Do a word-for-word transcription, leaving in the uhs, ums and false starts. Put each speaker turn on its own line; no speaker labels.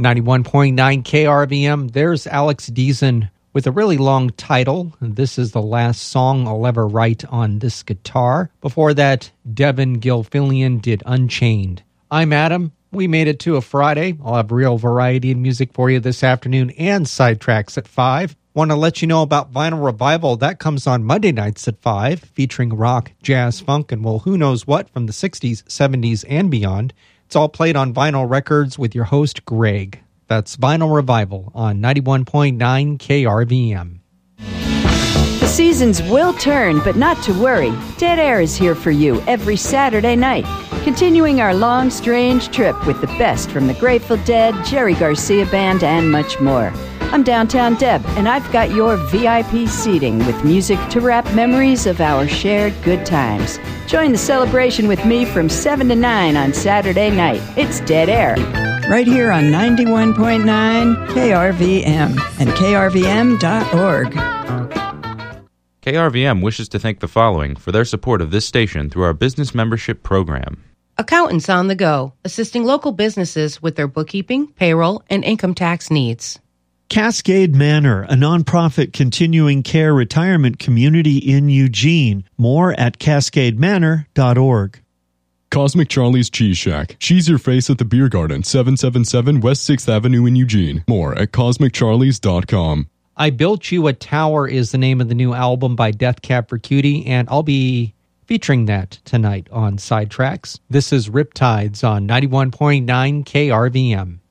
ninety-one point nine K R V M, there's Alex Deason with a really long title. This is the last song I'll ever write on this guitar. Before that, Devin Gilfillian did Unchained. I'm Adam. We made it to a Friday. I'll have real variety in music for you this afternoon and sidetracks at five. Want to let you know about Vinyl Revival. That comes on Monday nights at five, featuring rock, jazz, funk, and well, who knows what from the sixties, seventies, and beyond. It's all played on vinyl records with your host, Greg. That's Vinyl Revival on ninety-one point nine K R V M.
The seasons will turn, but not to worry. Dead Air is here for you every Saturday night, continuing our long, strange trip with the best from the Grateful Dead, Jerry Garcia Band, and much more. I'm Downtown Deb, and I've got your V I P seating with music to wrap memories of our shared good times. Join the celebration with me from seven to nine on Saturday night. It's Dead Air.
Right here on ninety-one point nine K R V M and K R V M dot org.
K R V M wishes to thank the following for their support of this station through our business membership program.
Accountants on the Go, assisting local businesses with their bookkeeping, payroll, and income tax needs.
Cascade Manor, a nonprofit continuing care retirement community in Eugene. More at cascade manor dot org.
Cosmic Charlie's Cheese Shack. Cheese your face at the Beer Garden, seven seventy-seven West sixth Avenue in Eugene. More at cosmic charlies dot com.
I Built You a Tower is the name of the new album by Death Cab for Cutie, and I'll be featuring that tonight on Sidetracks. This is Riptides on ninety-one point nine K R V M.